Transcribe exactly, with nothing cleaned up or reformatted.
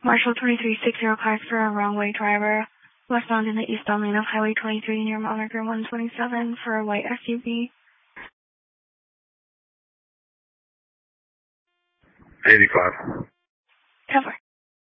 Marshall twenty-three sixty class for a runway driver, westbound in the eastbound lane of Highway twenty-three near Moniker one twenty-seven for a white S U V. eighty-five. Cover.